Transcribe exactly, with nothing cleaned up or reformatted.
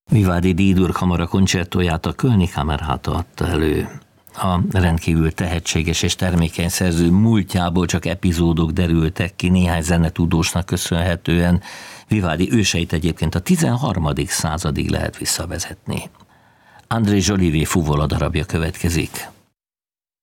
Vivaldi D-dur kamara koncertóját a Kölni Kammerháta adta elő. A rendkívül tehetséges és termékeny szerző múltjából csak epizódok derültek ki, néhány zenetudósnak köszönhetően. Vivaldi őseit egyébként a tizenharmadik századig lehet visszavezetni. André Jolivet fuvola darabja következik.